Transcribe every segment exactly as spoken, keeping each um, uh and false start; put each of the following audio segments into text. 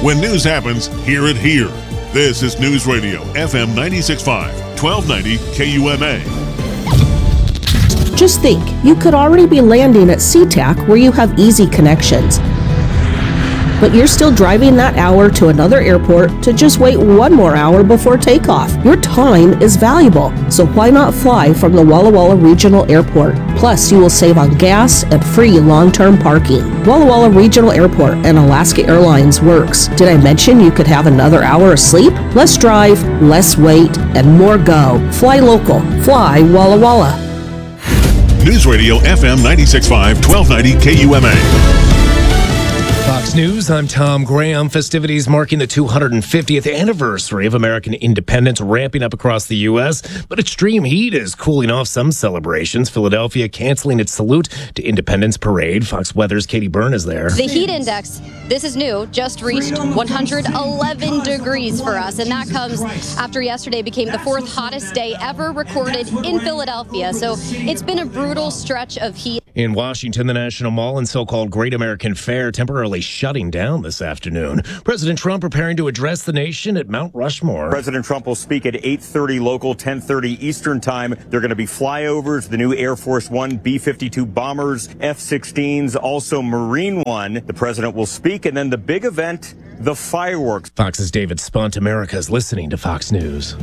When news happens, hear it here. This is News Radio, F M ninety-six point five, twelve ninety K U M A. Just think, you could already be landing at SeaTac where you have easy connections. But you're still driving that hour to another airport to just wait one more hour before takeoff. Your time is valuable, so why not fly from the Walla Walla Regional Airport? Plus, you will save on gas and free long-term parking. Walla Walla Regional Airport and Alaska Airlines works. Did I mention you could have another hour of sleep? Less drive, less wait, and more go. Fly local. Fly Walla Walla. News Radio F M ninety-six point five, twelve ninety K U M A. Fox News, I'm Tom Graham. Festivities marking the two hundred fiftieth anniversary of American independence ramping up across the U S, but extreme heat is cooling off some celebrations. Philadelphia canceling its salute to Independence Parade. Fox Weather's Katie Byrne is there. The heat index, this is new, just reached one hundred eleven degrees for us, and that comes after yesterday became the fourth hottest day ever recorded in Philadelphia. So it's been a brutal stretch of heat. In Washington, the National Mall and so-called Great American Fair temporarily shutting down this afternoon. President Trump preparing to address the nation at Mount Rushmore. President Trump will speak at eight thirty local, ten thirty Eastern time. There are going to be flyovers, the new Air Force One, B fifty-two bombers, F sixteens, also Marine One. The president will speak, and then the big event, the fireworks. Fox's David Spunt. America is listening to Fox News.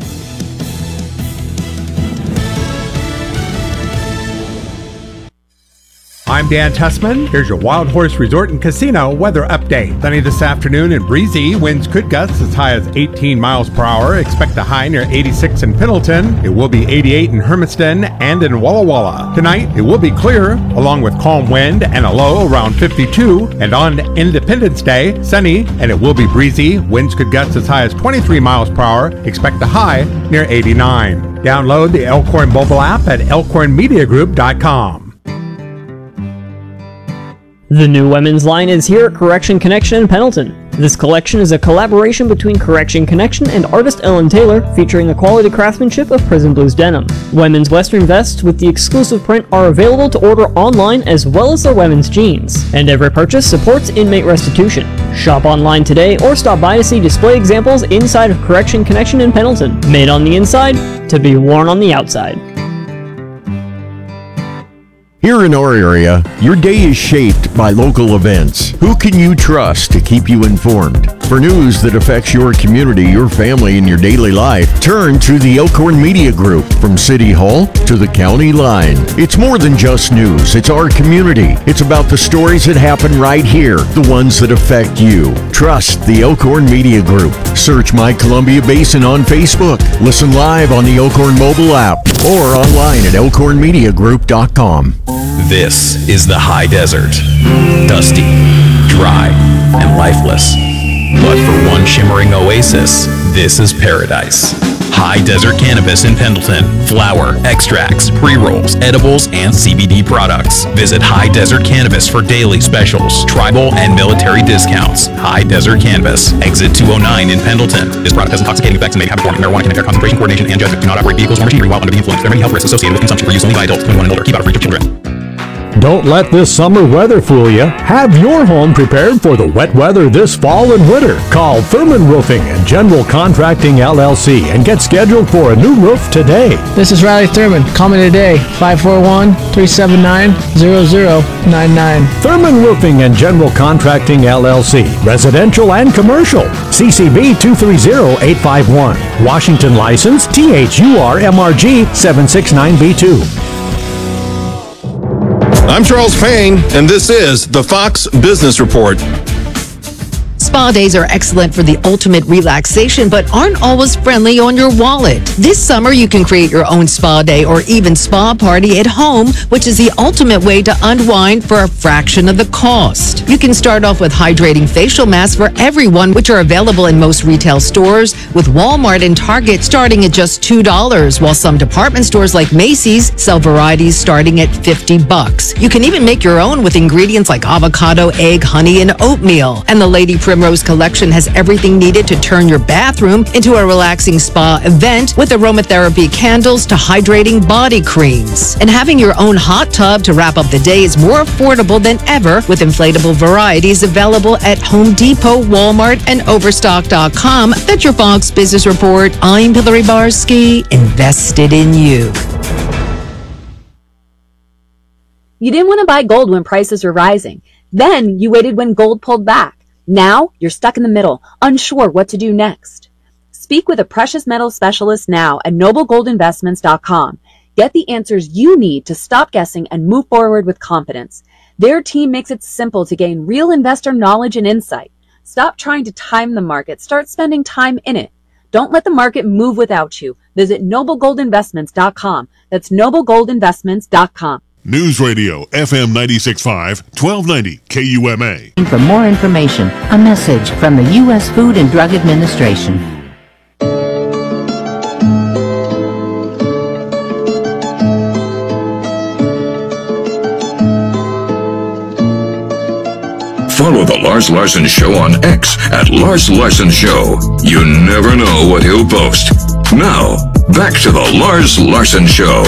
I'm Dan Tussman. Here's your Wild Horse Resort and Casino weather update. Sunny this afternoon and breezy. Winds could gust as high as eighteen miles per hour. Expect a high near eighty-six in Pendleton. It will be eighty-eight in Hermiston and in Walla Walla. Tonight, it will be clear, along with calm wind and a low around fifty-two. And on Independence Day, sunny and it will be breezy. Winds could gust as high as twenty-three miles per hour. Expect a high near eighty-nine. Download the Elkhorn mobile app at elkhorn media group dot com. The new women's line is here at Correction Connection in Pendleton. This collection is a collaboration between Correction Connection and artist Ellen Taylor, featuring the quality craftsmanship of Prison Blues denim. Women's western vests with the exclusive print are available to order online, as well as their women's jeans. And every purchase supports inmate restitution. Shop online today or stop by to see display examples inside of Correction Connection in Pendleton. Made on the inside, to be worn on the outside. Here in our area, your day is shaped by local events. Who can you trust to keep you informed? For news that affects your community, your family, and your daily life, turn to the Elkhorn Media Group. From City Hall to the county line. It's more than just news. It's our community. It's about the stories that happen right here, the ones that affect you. Trust the Elkhorn Media Group. Search My Columbia Basin on Facebook. Listen live on the Elkhorn mobile app or online at elkhorn media group dot com. This is the high desert. Dusty, dry, and lifeless. But for one shimmering oasis, this is paradise. High Desert Cannabis in Pendleton. Flower, extracts, pre-rolls, edibles, and C B D products. Visit High Desert Cannabis for daily specials, tribal, and military discounts. High Desert Cannabis. Exit two oh nine in Pendleton. This product has intoxicating effects and may have warning. Marijuana can impair concentration, coordination, and judgment. Do not operate vehicles or machinery while under the influence. There are many health risks associated with consumption for use only by adults twenty-one and older. Keep out of reach of children. Don't let this summer weather fool you. Have your home prepared for the wet weather this fall and winter. Call Thurman Roofing and General Contracting L L C and get scheduled for a new roof today. This is Riley Thurman. Call me today, five four one, three seven nine, zero zero nine nine. Thurman Roofing and General Contracting L L C. Residential and commercial. C C B two three zero eight five one. Washington license T H U R M R G seven six nine B two. I'm Charles Payne, and this is the Fox Business Report. Spa days are excellent for the ultimate relaxation, but aren't always friendly on your wallet. This summer, you can create your own spa day or even spa party at home, which is the ultimate way to unwind for a fraction of the cost. You can start off with hydrating facial masks for everyone, which are available in most retail stores, with Walmart and Target starting at just two dollars, while some department stores like Macy's sell varieties starting at fifty bucks. You can even make your own with ingredients like avocado, egg, honey, and oatmeal. And the Lady Primrose Rose collection has everything needed to turn your bathroom into a relaxing spa event, with aromatherapy candles to hydrating body creams. And having your own hot tub to wrap up the day is more affordable than ever, with inflatable varieties available at Home Depot, Walmart, and Overstock dot com. That's your Fox Business Report. I'm Hillary Barsky, invested in you. You didn't want to buy gold when prices were rising. Then you waited when gold pulled back. Now you're stuck in the middle, unsure what to do next. Speak with a precious metal specialist now at Noble Gold Investments dot com. Get the answers you need to stop guessing and move forward with confidence. Their team makes it simple to gain real investor knowledge and insight. Stop trying to time the market. Start spending time in it. Don't let the market move without you. Visit Noble Gold Investments dot com. That's Noble Gold Investments dot com. News Radio F M ninety-six point five, twelve ninety K U M A. For more information, a message from the U S Food and Drug Administration. Follow The Lars Larson Show on X at Lars Larson Show. You never know what he'll post. Now, back to The Lars Larson Show.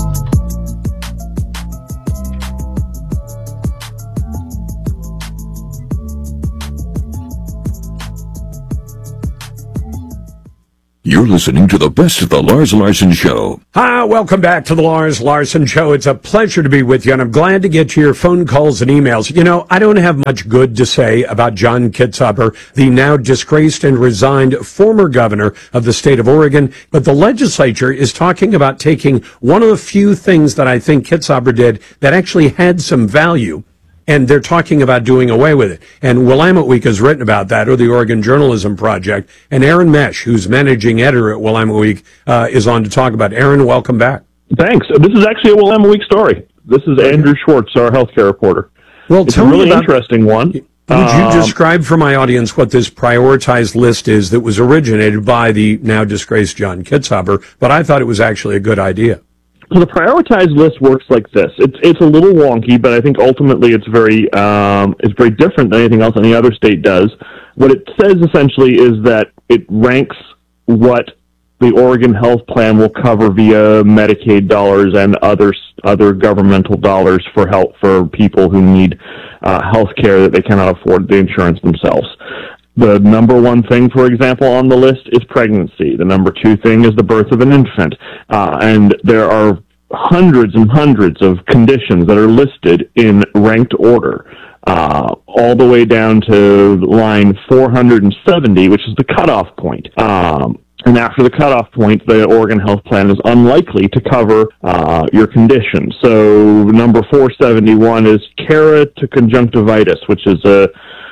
You're listening to the best of The Lars Larson Show. Hi, welcome back to the Lars Larson Show. It's a pleasure to be with you, and I'm glad to get your phone calls and emails. You know, I don't have much good to say about John Kitzhaber, the now disgraced and resigned former governor of the state of Oregon, but the legislature is talking about taking one of the few things that I think Kitzhaber did that actually had some value, and they're talking about doing away with it. And Willamette Week has written about that, or the Oregon Journalism Project. And Aaron Mesh, who's managing editor at Willamette Week, uh, is on to talk about it. Aaron, welcome back. Thanks. This is actually a Willamette Week story. This is Andrew Schwartz, our healthcare reporter. Well, it's tell a really me about, interesting one. Would um, you describe for my audience what this prioritized list is that was originated by the now disgraced John Kitzhaber, but I thought it was actually a good idea. So the prioritized list works like this. It's it's a little wonky, but I think ultimately it's very um, it's very different than anything else any other state does. What it says essentially is that it ranks what the Oregon Health Plan will cover via Medicaid dollars and other other governmental dollars for help for people who need uh, health care that they cannot afford the insurance themselves. The number one thing, for example, on the list is pregnancy. The number two thing is the birth of an infant. Uh, and there are hundreds and hundreds of conditions that are listed in ranked order, uh, all the way down to line four hundred seventy, which is the cutoff point. Um, and after the cutoff point, the Oregon Health Plan is unlikely to cover uh, your condition. So number four seventy-one is keratoconjunctivitis, which is a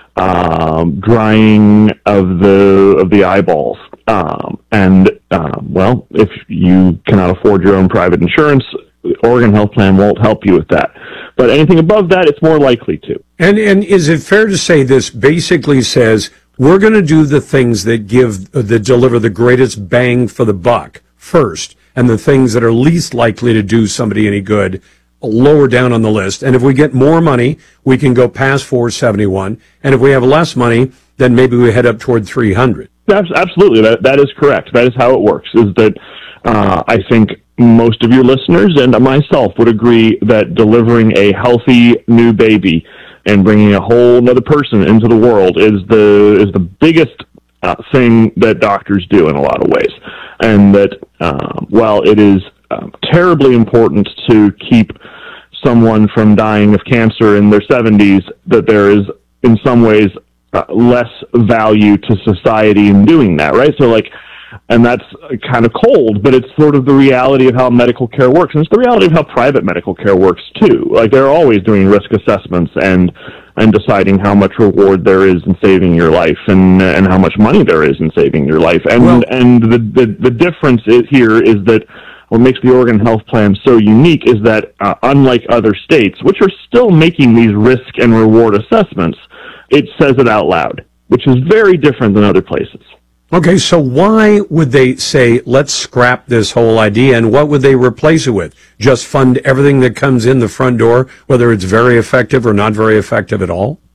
Um, drying of the of the eyeballs, um, and uh, well, if you cannot afford your own private insurance, the Oregon Health Plan won't help you with that. But anything above that, it's more likely to. And and is it fair to say this basically says we're going to do the things that give that deliver the greatest bang for the buck first, and the things that are least likely to do somebody any good lower down on the list, and if we get more money, we can go past four seventy-one, and if we have less money, then maybe we head up toward three hundred. Absolutely, that that is correct. That is how it works, is that uh, I think most of your listeners and myself would agree that delivering a healthy new baby and bringing a whole other person into the world is the is the biggest uh, thing that doctors do in a lot of ways, and that uh, while it is uh, terribly important to keep someone from dying of cancer in their seventies, that there is in some ways uh, less value to society in doing that, right? So like, and that's kind of cold, but it's sort of the reality of how medical care works. And it's the reality of how private medical care works too. Like they're always doing risk assessments and and deciding how much reward there is in saving your life and and how much money there is in saving your life. And well, and the, the the difference is, here is that what makes the Oregon Health Plan so unique is that uh, unlike other states, which are still making these risk and reward assessments, it says it out loud, which is very different than other places. Okay, so why would they say, let's scrap this whole idea, and what would they replace it with? Just fund everything that comes in the front door, whether it's very effective or not very effective at all?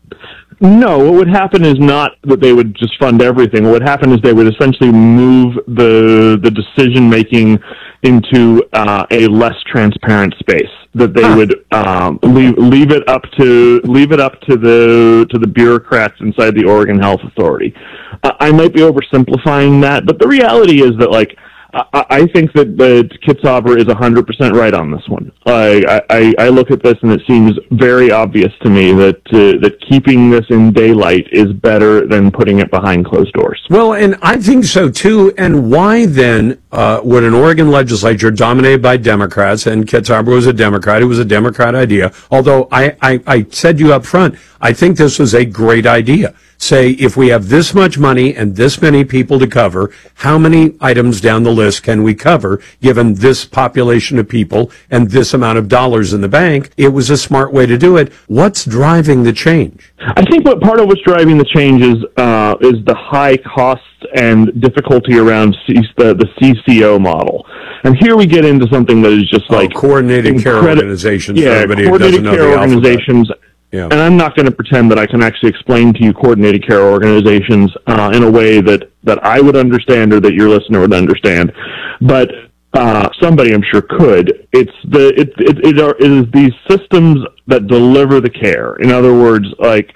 No, what would happen is not that they would just fund everything. What would happen is they would essentially move the the decision making into uh, a less transparent space. That they huh. would um, leave leave it up to leave it up to the to the bureaucrats inside the Oregon Health Authority. Uh, I might be oversimplifying that, but the reality is that, like, I, I think that, that Kitzhaber is one hundred percent right on this one. I, I, I look at this and it seems very obvious to me that uh, that keeping this in daylight is better than putting it behind closed doors. Well, and I think so too. And why then uh, would an Oregon legislature dominated by Democrats, and Kitzhaber was a Democrat, it was a Democrat idea, although I, I, I said you up front, I think this was a great idea. Say, if we have this much money and this many people to cover, how many items down the list can we cover given this population of people and this amount of dollars in the bank? It was a smart way to do it. What's driving the change? I think what part of what's driving the change is, uh, is the high costs and difficulty around C- the, the C C O model. And here we get into something that is just oh, like... coordinated care organizations. Yeah, for everybody coordinated who doesn't care know the organizations. Alphabet. Yeah. And I'm not going to pretend that I can actually explain to you coordinated care organizations uh, in a way that, that I would understand or that your listener would understand. But uh, somebody, I'm sure, could. It's the it it, it, are, it is these systems that deliver the care. In other words, like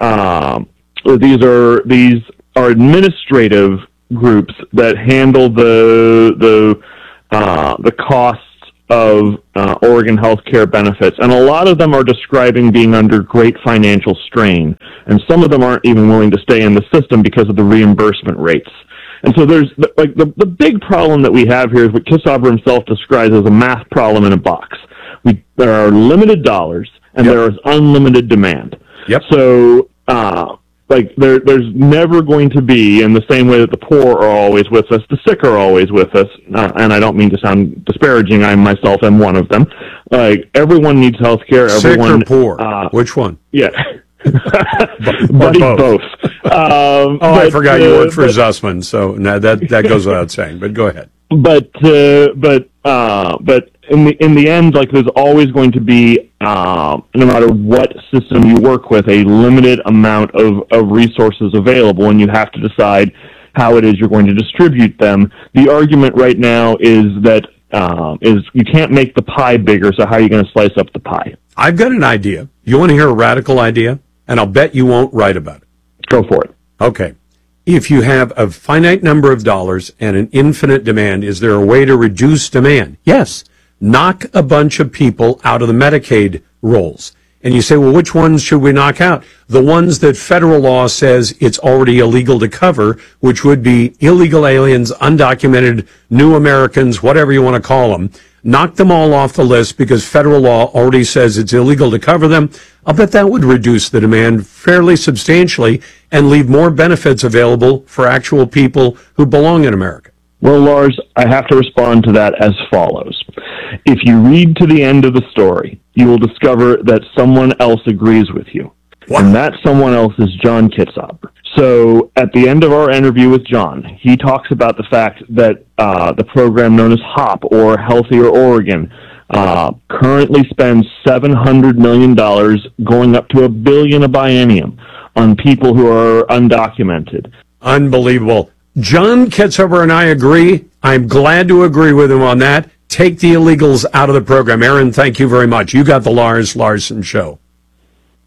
um, these are these are administrative groups that handle the the uh, the costs of uh, Oregon healthcare benefits, and a lot of them are describing being under great financial strain, and some of them aren't even willing to stay in the system because of the reimbursement rates. And so there's like the the big problem that we have here is what Kitzhaber himself describes as a math problem in a box. We there are limited dollars and yep. there is unlimited demand. Yep. So uh, like there there's never going to be, in the same way that the poor are always with us, the sick are always with us. Uh, and I don't mean to sound disparaging. I myself am one of them. Like everyone needs health care. Everyone, sick or poor? Uh, Which one? Yeah. Buddy, both. both. Um, oh, but, I forgot uh, you worked for but, Zussman, so no, that that goes without saying. But go ahead. But uh, but uh, but in the in the end, like there's always going to be, uh, no matter what system you work with, a limited amount of, of resources available, and you have to decide how it is you're going to distribute them. The argument right now is that um, is you can't make the pie bigger, so how are you going to slice up the pie? I've got an idea. You want to hear a radical idea? And I'll bet you won't write about it. Go for it. Okay. If you have a finite number of dollars and an infinite demand, is there a way to reduce demand? Yes. Knock a bunch of people out of the Medicaid rolls. And you say, well, which ones should we knock out? The ones that federal law says it's already illegal to cover, which would be illegal aliens, undocumented, new Americans, whatever you want to call them. Knock them all off the list because federal law already says it's illegal to cover them. I'll bet that would reduce the demand fairly substantially and leave more benefits available for actual people who belong in America. Well, Lars, I have to respond to that as follows. If you read to the end of the story, you will discover that someone else agrees with you. What? And that someone else is John Kitzhaber. So at the end of our interview with John, he talks about the fact that uh, the program known as HOP, or Healthier Oregon, uh, currently spends seven hundred million dollars, going up to a billion a biennium, on people who are undocumented. Unbelievable. John Kitzhaber and I agree. I'm glad to agree with him on that. Take the illegals out of the program. Aaron, thank you very much. You got the Lars Larson Show.